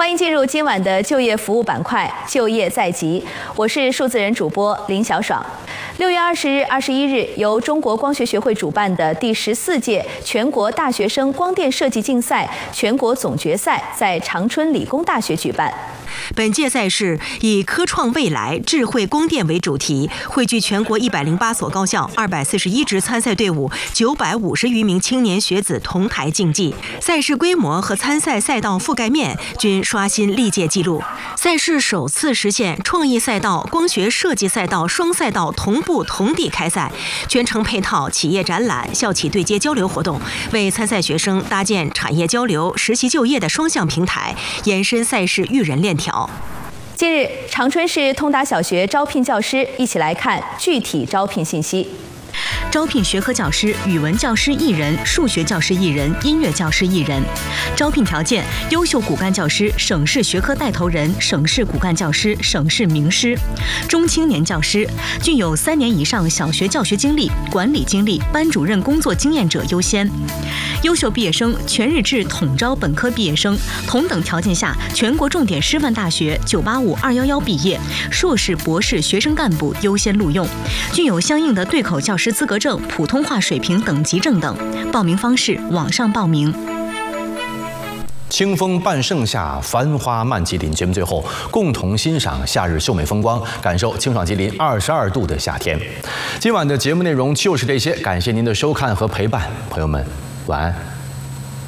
欢迎进入今晚的就业服务板块，就业在即。我是数字人主播林小爽。6月20日、21日，由中国光学学会主办的第14届全国大学生光电设计竞赛全国总决赛在长春理工大学举办。 本届赛事以科创未来智慧光电为主题，汇聚全国108所高校、241支参赛队伍、950余名青年学子同台竞技。赛事规模和参赛赛道覆盖面均刷新历届纪录。赛事首次实现创意赛道、光学设计赛道双赛道同步同地开赛，全程配套企业展览、校企对接交流活动，为参赛学生搭建产业交流、实习就业的双向平台，延伸赛事育人链条。 近日，长春市通达小学招聘教师，一起来看具体招聘信息。 招聘学科教师、语文教师1人，数学教师1人，音乐教师1人。招聘条件：优秀骨干教师、省市学科带头人、省市骨干教师、省市名师。中青年教师，具有3年以上小学教学经历、管理经历、班主任工作经验者优先。优秀毕业生，全日制统招本科毕业生，同等条件下，全国重点师范大学985、211毕业，硕士、博士学生干部优先录用，具有相应的对口教师资格证、普通话水平等级证等。报名方式：网上报名。 清风半盛夏，繁花漫吉林。节目最后，共同欣赏夏日秀美风光，感受清爽吉林22度的夏天。今晚的节目内容就是这些，感谢您的收看和陪伴，朋友们，晚安。